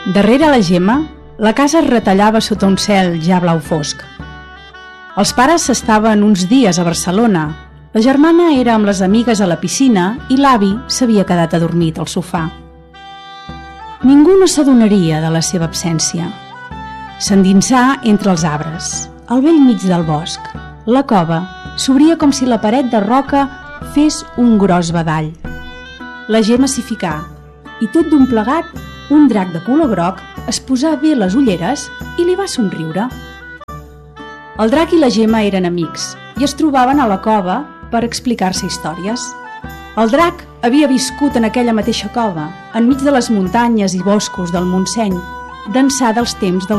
Darrere la Gemma, la casa es retallava sota un cel ja blau fosc. Els pares estaven uns dies a Barcelona, la germana era amb les amigues a la piscina i l'avi s'havia quedat adormit al sofà. Ningú no s'adonaria de la seva absència. S'endinsà entre els arbres, al bell mig del bosc. La cova s'obria com si la paret de roca fes un gros badall. La Gemma s'hi ficà i tot d'un plegat un drac de color groc es posà bé les ulleres i li va somriure. El drac i la Gemma eren amics i es trobaven a la cova per explicar-se històries. El drac havia viscut en aquella mateixa cova, enmig de les muntanyes i boscos del Montseny, d'ençà dels temps dels